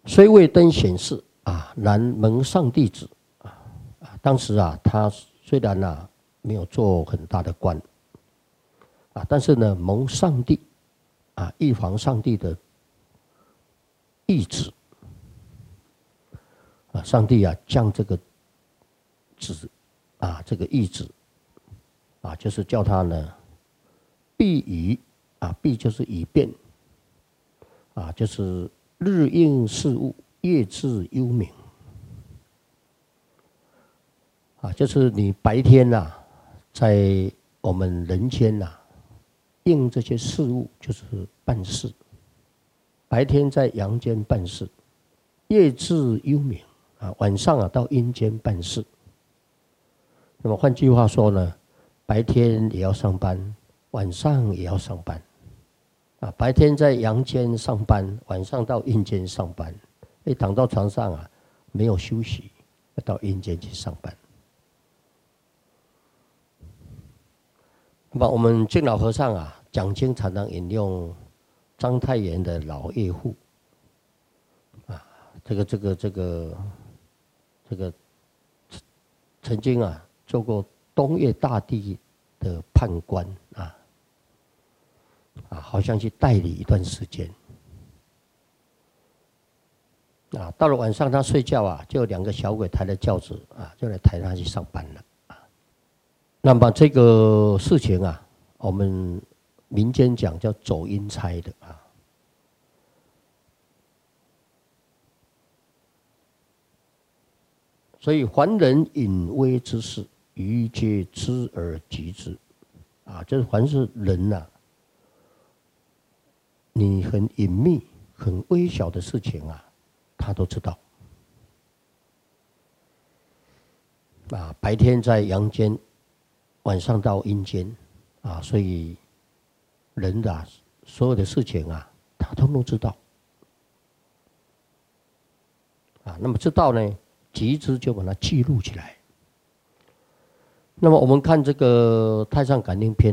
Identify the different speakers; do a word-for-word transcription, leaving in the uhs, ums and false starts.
Speaker 1: 虽未登显示啊，然蒙上帝旨啊。当时啊，他虽然啊没有做很大的官啊，但是呢，蒙上帝啊，玉皇上帝的懿旨啊，上帝啊将这个旨啊，这个懿旨啊，就是叫他呢，必以啊，必就是以便啊，就是日应事务，夜致幽冥啊，就是你白天呐、啊，在我们人间呐、啊，应这些事务，就是办事；白天在阳间办事，夜致幽冥啊，晚上啊到阴间办事。那么换句话说呢，白天也要上班，晚上也要上班。啊，白天在阳间上班，晚上到阴间上班。哎，躺到床上啊，没有休息，要到阴间去上班。那么我们敬老和尚啊，讲经常常引用章太炎的《老岳父》啊，这个这个这个这个曾经啊做过东岳大帝的判官啊。啊，好像去代理一段时间。啊，到了晚上他睡觉啊，就有两个小鬼抬着轿子啊，就来抬他去上班了啊。那么这个事情啊，我们民间讲叫走阴差的啊。所以凡人隐微之事，愚皆知而及之啊，就是凡是人呐、啊。你很隐秘、很微小的事情啊，他都知道。啊，白天在阳间，晚上到阴间，啊，所以人的、啊、所有的事情啊，他通通知道。啊，那么知道呢，集之就把它记录起来。那么我们看这个《太上感应篇》。